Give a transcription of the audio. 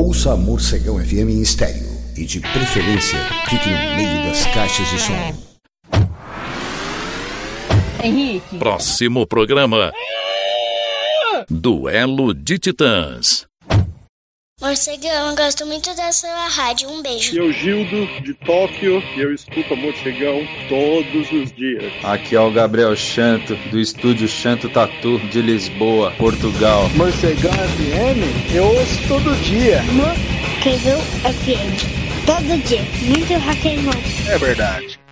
Ouça a Morcegão FM em estéreo e, de preferência, fique no meio das caixas de som. Henrique. Próximo programa: Duelo de Titãs. Morcegão, eu gosto muito da sua rádio. Um beijo. E eu, Gildo, de Tóquio, e eu escuto a Morcegão todos os dias. Aqui é o Gabriel Chanto, do estúdio Chanto Tatu, de Lisboa, Portugal. Morcegão FM, eu ouço todo dia. Morcegão FM, todo dia. Muito rock and roll. É verdade.